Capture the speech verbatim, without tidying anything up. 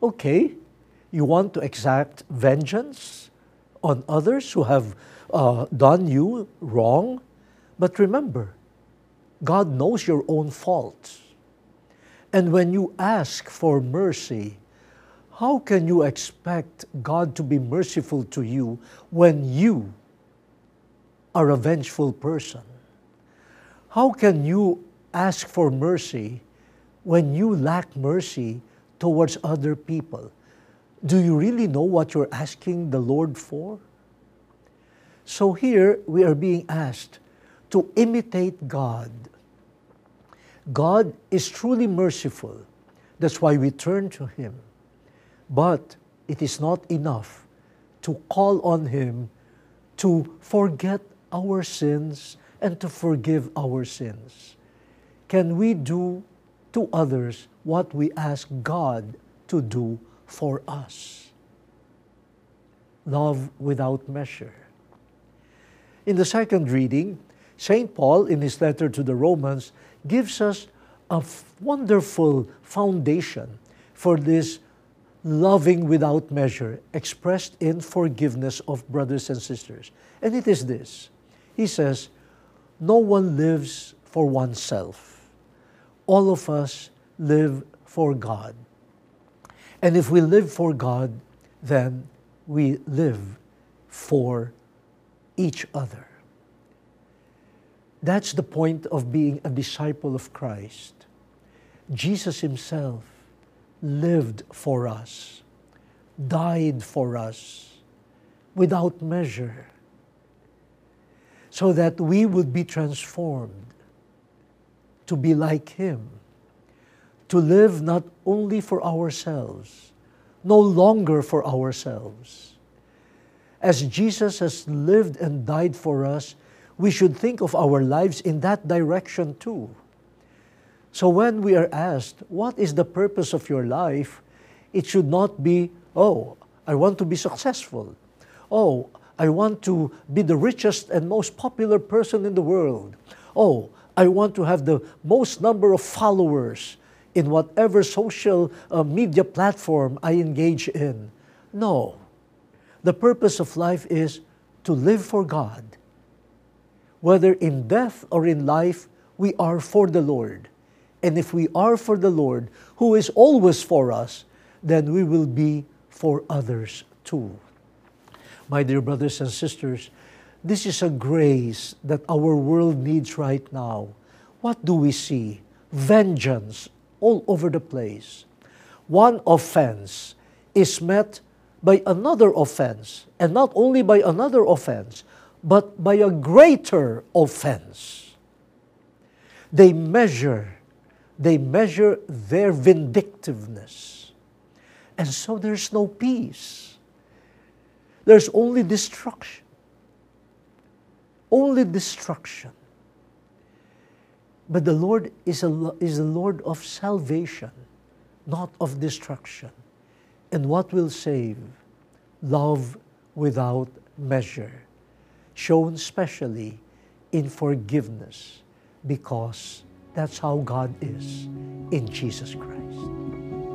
Okay, you want to exact vengeance on others who have uh, done you wrong, but remember, God knows your own faults. And when you ask for mercy, how can you expect God to be merciful to you when you are a vengeful person? How can you ask for mercy when you lack mercy towards other people? Do you really know what you're asking the Lord for? So here we are being asked to imitate God. God is truly merciful. That's why we turn to Him. But it is not enough to call on Him to forget our sins and to forgive our sins. Can we do to others what we ask God to do for us? Love without measure. In the second reading, Saint Paul, in his letter to the Romans, gives us a wonderful foundation for this loving without measure, expressed in forgiveness of brothers and sisters. And it is this. He says, no one lives for oneself. All of us live for God. And if we live for God, then we live for each other. That's the point of being a disciple of Christ. Jesus Himself lived for us, died for us without measure, so that we would be transformed to be like Him, to live not only for ourselves, no longer for ourselves. As Jesus has lived and died for us, we should think of our lives in that direction too. So when we are asked, what is the purpose of your life? It should not be, oh, I want to be successful. Oh, I want to be the richest and most popular person in the world. Oh, I want to have the most number of followers in whatever social uh, media platform I engage in. No. The purpose of life is to live for God. Whether in death or in life, we are for the Lord. And if we are for the Lord, who is always for us, then we will be for others too. My dear brothers and sisters, this is a grace that our world needs right now. What do we see? Vengeance all over the place. One offense is met by another offense, and not only by another offense, but by a greater offense. They measure, they measure their vindictiveness. And so there's no peace. There's only destruction. Only destruction. But the Lord is a, is a Lord of salvation, not of destruction. And what will save? Love without measure, shown specially in forgiveness, because that's how God is in Jesus Christ.